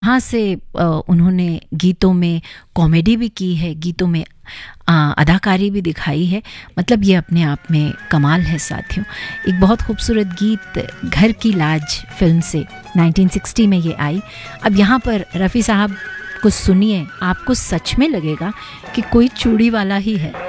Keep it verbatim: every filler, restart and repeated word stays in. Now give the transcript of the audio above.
यहाँ से अ, उन्होंने गीतों में कॉमेडी भी की है, गीतों में अ, अदाकारी भी दिखाई है। मतलब ये अपने आप में कमाल है साथियों। एक बहुत खूबसूरत गीत घर की लाज फ़िल्म से नाइनटीन सिक्सटी में ये आई। अब यहाँ पर रफ़ी साहब को सुनिए, आपको सच में लगेगा कि कोई चूड़ी वाला ही है।